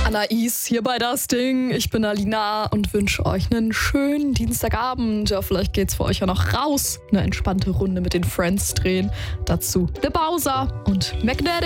Anais hier bei Das Ding. Ich bin Alina und wünsche euch einen schönen Dienstagabend. Ja, vielleicht geht's für euch ja noch raus. Eine entspannte Runde mit den Friends drehen. Dazu The Bowser und Magnetic.